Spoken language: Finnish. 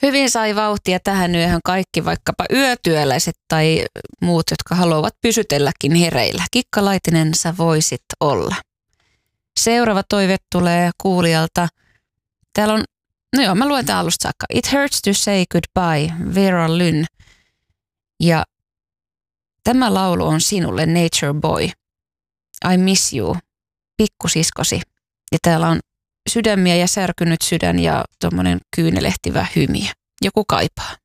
Hyvin sai vauhtia tähän yöhön kaikki, vaikkapa yötyöläiset tai muut, jotka haluavat pysytelläkin hereillä. Kikka Laitinen, sä voisit olla. Seuraava toive tulee kuulijalta. Täällä on, mä luen tämän alusta saakka. It hurts to say goodbye, Vera Lynn. Ja tämä laulu on sinulle, Nature Boy. I miss you, pikkusiskosi. Ja täällä on sydämiä ja särkynyt sydän ja tuommoinen kyynelehtivä hymiö. Joku kaipaa.